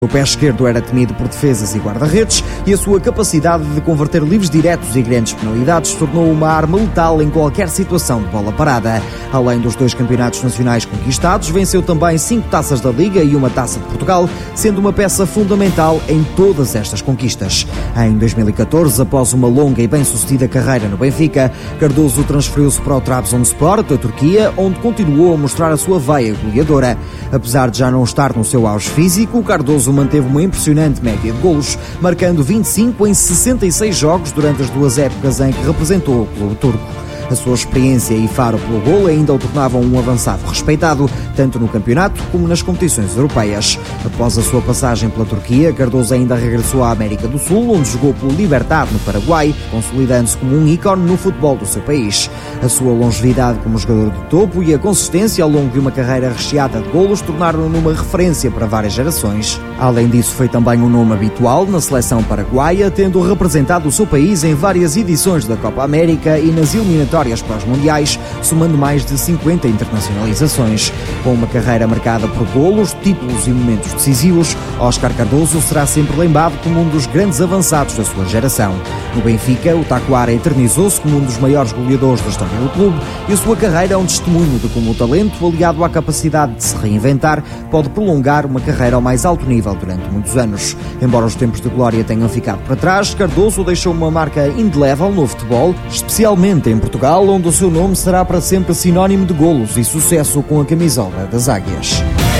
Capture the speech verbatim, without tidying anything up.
O pé esquerdo era temido por defesas e guarda-redes e a sua capacidade de converter livres diretos e grandes penalidades tornou uma arma letal em qualquer situação de bola parada. Além dos dois campeonatos nacionais conquistados, venceu também cinco taças da Liga e uma taça de Portugal, sendo uma peça fundamental em todas estas conquistas. Em dois mil e catorze, após uma longa e bem-sucedida carreira no Benfica, Cardoso transferiu-se para o Trabzonspor da Turquia, onde continuou a mostrar a sua veia goleadora. Apesar de já não estar no seu auge físico, Cardoso manteve uma impressionante média de golos, marcando vinte e cinco em sessenta e seis jogos durante as duas épocas em que representou o clube turco. A sua experiência e faro pelo golo ainda o tornavam um avançado respeitado, tanto no campeonato como nas competições europeias. Após a sua passagem pela Turquia, Cardoso ainda regressou à América do Sul, onde jogou pelo Libertad no Paraguai, consolidando-se como um ícone no futebol do seu país. A sua longevidade como jogador de topo e a consistência ao longo de uma carreira recheada de golos tornaram-no numa referência para várias gerações. Além disso, foi também um nome habitual na seleção paraguaia, tendo representado o seu país em várias edições da Copa América e nas eliminatórias para os mundiais, somando mais de cinquenta internacionalizações. Com uma carreira marcada por golos, títulos e momentos decisivos, Óscar Cardoso será sempre lembrado como um dos grandes avançados da sua geração. No Benfica, o taquara eternizou-se como um dos maiores goleadores da história do clube e a sua carreira é um testemunho de como o talento, aliado à capacidade de se reinventar, pode prolongar uma carreira ao mais alto nível durante muitos anos. Embora os tempos de glória tenham ficado para trás, Cardoso deixou uma marca indelével no futebol, especialmente em Portugal, onde o seu nome será para sempre sinónimo de golos e sucesso com a camisola das Águias.